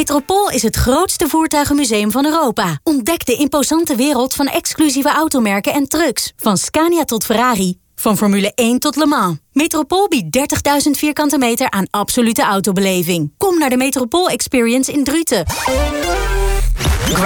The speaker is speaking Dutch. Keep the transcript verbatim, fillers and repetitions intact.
Metropool is het grootste voertuigenmuseum van Europa. Ontdek de imposante wereld van exclusieve automerken en trucks. Van Scania tot Ferrari. Van Formule één tot Le Mans. Metropool biedt dertigduizend vierkante meter aan absolute autobeleving. Kom naar de Metropool Experience in Druten.